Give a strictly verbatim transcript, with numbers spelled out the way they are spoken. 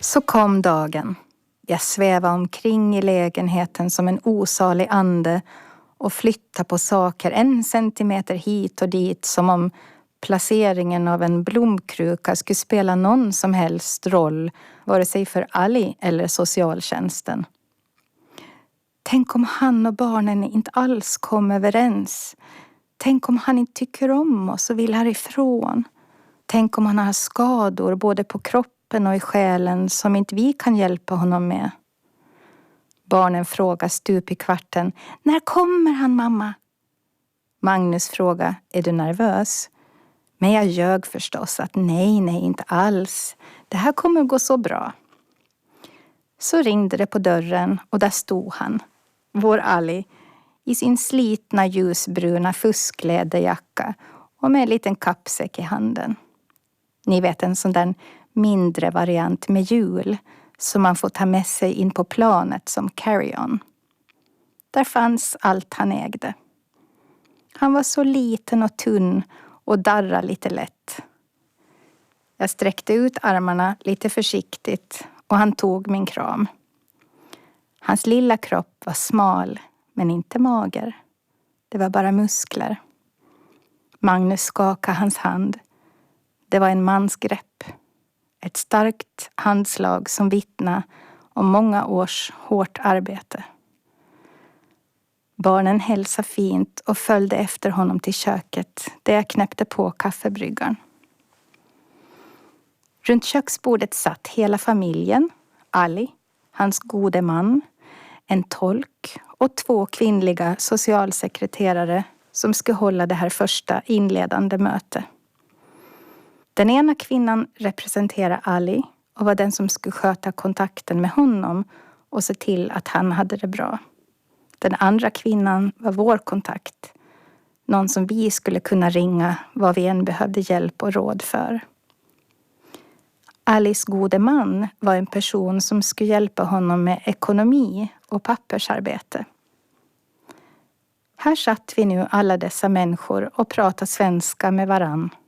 Så kom dagen. Jag svävade omkring i lägenheten som en osalig ande och flyttade på saker en centimeter hit och dit som om placeringen av en blomkruka skulle spela någon som helst roll, vare sig för Ali eller socialtjänsten. Tänk om han och barnen inte alls kom överens. Tänk om han inte tycker om oss och vill härifrån. Tänk om han har skador både på kroppen och i själen som inte vi kan hjälpa honom med. Barnen frågar stup i kvarten. När kommer han, mamma? Magnus frågar, är du nervös? Men jag ljög förstås att nej, nej, inte alls. Det här kommer gå så bra. Så ringde det på dörren och där stod han, vår Ali, i sin slitna ljusbruna fuskläderjacka och med en liten kappsäck i handen. Ni vet, en sån där mindre variant med hjul som man får ta med sig in på planet som carry-on. Där fanns allt han ägde. Han var så liten och tunn och darrade lite lätt. Jag sträckte ut armarna lite försiktigt och han tog min kram. Hans lilla kropp var smal men inte mager. Det var bara muskler. Magnus skakade hans hand. Det var en mans grepp. Ett starkt handslag som vittnade om många års hårt arbete. Barnen hälsade fint och följde efter honom till köket där jag knäppte på kaffebryggaren. Runt köksbordet satt hela familjen, Ali, hans gode man, en tolk och två kvinnliga socialsekreterare som skulle hålla det här första inledande mötet. Den ena kvinnan representerade Ali och var den som skulle sköta kontakten med honom och se till att han hade det bra. Den andra kvinnan var vår kontakt. Någon som vi skulle kunna ringa vad vi än behövde hjälp och råd för. Alis gode man var en person som skulle hjälpa honom med ekonomi och pappersarbete. Här satt vi nu alla dessa människor och pratade svenska med varann